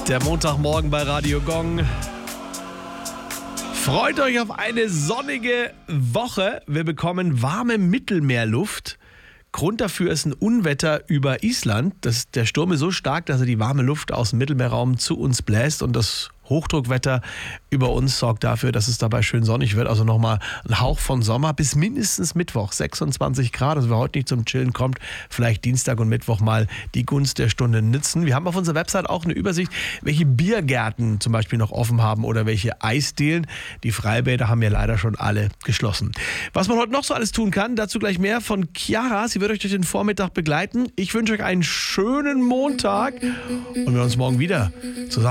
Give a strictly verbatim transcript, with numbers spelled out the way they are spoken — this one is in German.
Der Montagmorgen bei Radio Gong. Freut euch auf eine sonnige Woche. Wir bekommen warme Mittelmeerluft. Grund dafür ist ein Unwetter über Island. Das, der Sturm ist so stark, dass er die warme Luft aus dem Mittelmeerraum zu uns bläst. Und das Hochdruckwetter über uns sorgt dafür, dass es dabei schön sonnig wird. Also nochmal ein Hauch von Sommer bis mindestens Mittwoch, sechsundzwanzig Grad. Also wer heute nicht zum Chillen kommt, vielleicht Dienstag und Mittwoch mal die Gunst der Stunde nützen. Wir haben auf unserer Website auch eine Übersicht, welche Biergärten zum Beispiel noch offen haben oder welche Eisdielen. Die Freibäder haben ja leider schon alle geschlossen. Was man heute noch so alles tun kann, dazu gleich mehr von Chiara. Sie wird euch durch den Vormittag begleiten. Ich wünsche euch einen schönen Montag und wir uns morgen wieder zusammen